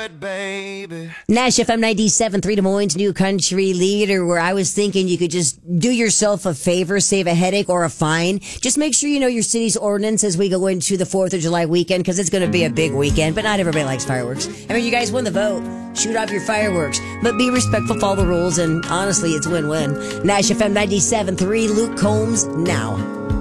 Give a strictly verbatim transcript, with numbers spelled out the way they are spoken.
it, baby. Nash F M ninety-seven point three Des Moines' new country leader, where I was thinking you could just do yourself a favor, save a headache or a fine. Just make sure you know your city's ordinance as we go into the fourth of July weekend, because it's going to be a big weekend, but not everybody likes fireworks. I mean, you guys won the vote. Shoot off your fireworks, but be respectful, follow the rules, and honestly, it's win-win. Nash F M ninety-seven point three, Luke Combs, now.